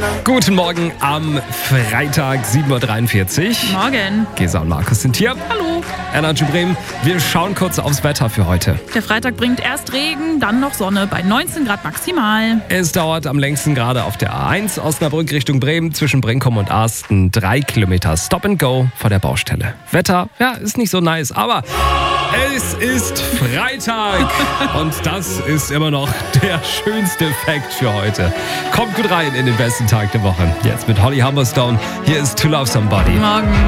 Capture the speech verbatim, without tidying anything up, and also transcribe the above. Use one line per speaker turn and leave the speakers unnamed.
Guten Morgen am Freitag, sieben Uhr dreiundvierzig.
Morgen.
Gesa und Markus sind hier.
Hallo.
Erna Bremen, wir schauen kurz aufs Wetter für heute.
Der Freitag bringt erst Regen, dann noch Sonne bei neunzehn Grad maximal.
Es dauert am längsten gerade auf der A eins Osnabrück Richtung Bremen zwischen Brinkum und Arsten. Drei Kilometer Stop and Go vor der Baustelle. Wetter, ja, ist nicht so nice, aber es ist Freitag und das ist immer noch der schönste Fact für heute. Kommt gut rein in den besten Tag der Woche. Jetzt mit Holly Humberstone. Hier ist To Love Somebody.
Morgen.